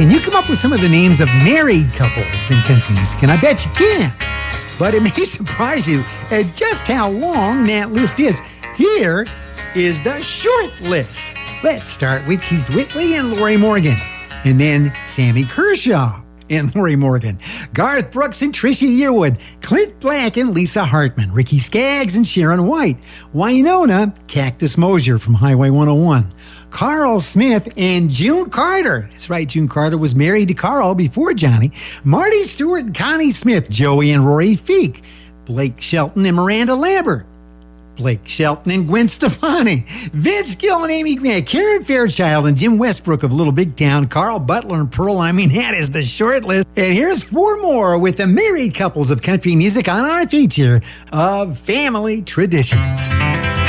Can you come up with some of the names of married couples in country music? And I bet you can. But it may surprise you at just how long that list is. Here is the short list. Let's start with Keith Whitley and Lori Morgan. And then Sammy Kershaw and Lori Morgan. Garth Brooks and Trisha Yearwood. Clint Black and Lisa Hartman. Ricky Skaggs and Sharon White. Wynonna, Cactus Mosier from Highway 101. Carl Smith and June Carter. That's right, June Carter was married to Carl before Johnny. Marty Stewart and Connie Smith. Joey and Rory Feek. Blake Shelton and Miranda Lambert. Blake Shelton and Gwen Stefani, Vince Gill and Amy Grant, Karen Fairchild and Jim Westbrook of Little Big Town, Carl Butler and Pearl. I mean, that is the short list. And here's 4 more with the married couples of country music on our feature of Family Traditions.